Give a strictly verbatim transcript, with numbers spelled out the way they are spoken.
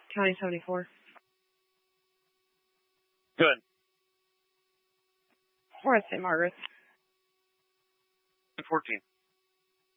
County seventy-four. Good. We're at Saint Margaret's. fourteen.